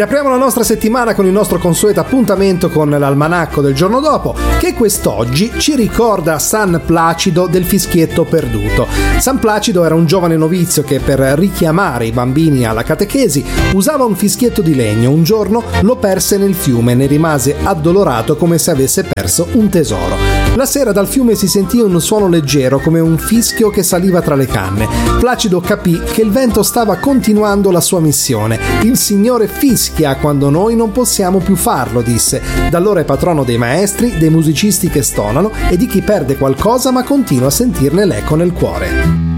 Ed apriamo la nostra settimana con il nostro consueto appuntamento con l'almanacco del giorno dopo, che quest'oggi ci ricorda San Placido del fischietto perduto. San Placido era un giovane novizio che, per richiamare i bambini alla catechesi, usava un fischietto di legno. Un giorno lo perse nel fiume e ne rimase addolorato come se avesse perso un tesoro. La sera dal fiume si sentì un suono leggero come un fischio che saliva tra le canne. Placido capì che il vento stava continuando la sua missione. Il Signore fischia quando noi non possiamo più farlo, disse. Da allora è patrono dei maestri, dei musicisti che stonano e di chi perde qualcosa ma continua a sentirne l'eco nel cuore.